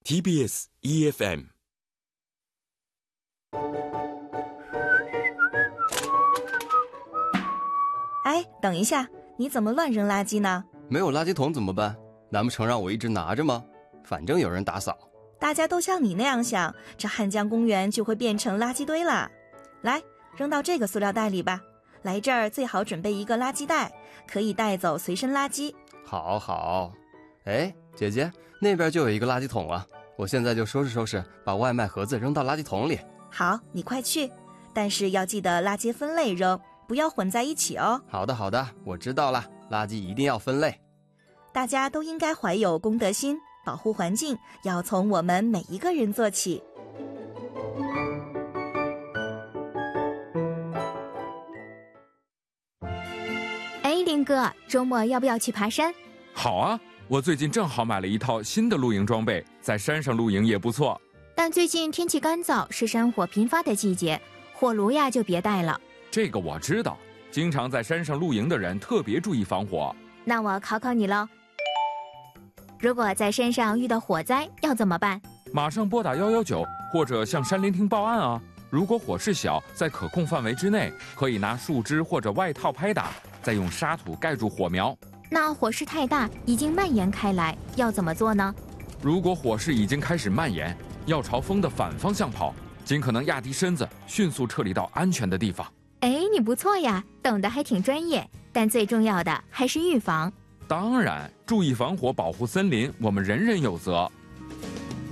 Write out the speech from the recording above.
TBS EFM。 哎，等一下，你怎么乱扔垃圾呢？ 没有垃圾桶怎么办？难不成让我一直拿着吗？反正有人打扫。 大家都像你那样想，这汉江公园就会变成垃圾堆了。来，扔到这个塑料袋里吧。来这儿最好准备一个垃圾袋，可以带走随身垃圾。 好好。哎，姐姐，那边就有一个垃圾桶啊，我现在就收拾收拾，把外卖盒子扔到垃圾桶里。 好，你快去，但是要记得垃圾分类扔，不要混在一起哦。 好的好的，我知道了，垃圾一定要分类。 大家都应该怀有公德心，保护环境要从我们每一个人做起。 哎，林哥，周末要不要去爬山？ 好啊，我最近正好买了一套新的露营装备，在山上露营也不错。 但最近天气干燥，是山火频发的季节，火炉呀就别带了。 这个我知道，经常在山上露营的人特别注意防火。 那我考考你喽，如果在山上遇到火灾要怎么办？ 马上拨打119，或者向山林厅报案啊。如果火势小，在可控范围之内，可以拿树枝或者外套拍打，再用沙土盖住火苗。 那火势太大，已经蔓延开来，要怎么做呢？ 如果火势已经开始蔓延，要朝风的反方向跑，尽可能压低身子，迅速撤离到安全的地方。 哎，你不错呀，懂得还挺专业，但最重要的还是预防。 当然，注意防火，保护森林，我们人人有责。